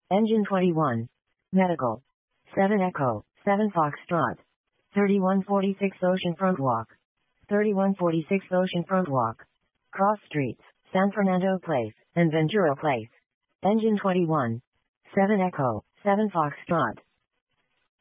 Engine 21. Medical. 7 Echo, 7 Foxtrot. 3146 Oceanfront Walk. 3146 Oceanfront Walk. Cross Streets, San Fernando Place, and Ventura Place. Engine 21. 7 Echo, 7 Foxtrot.